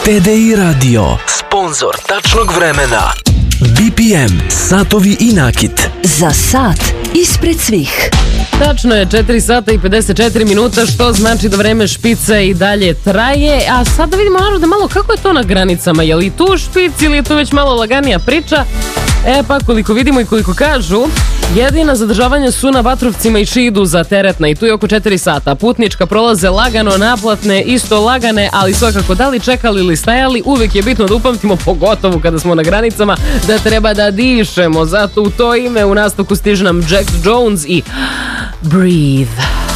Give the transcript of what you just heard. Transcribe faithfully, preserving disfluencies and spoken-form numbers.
T D I Radio, sponzor tačnog vremena. B P M, satovi i nakit. Za sat ispred svih. Tačno je četiri sata i pedeset četiri minuta, što znači da vreme špice i dalje traje. A sad da vidimo narode malo kako je to na granicama. Je li tu špic ili je to već malo laganija priča? E pa koliko vidimo i koliko kažu, jedina zadržavanja su na Vatrovcima i Šidu za teretna i tu je oko četiri sata. Putnička prolaze lagano, naplatne isto lagane, ali svakako da li čekali ili stajali, uvijek je bitno da upamtimo, pogotovo kada smo na granicama, da treba da dišemo. Zato u to ime u nastavku stiže nam Jack Jones i Breathe.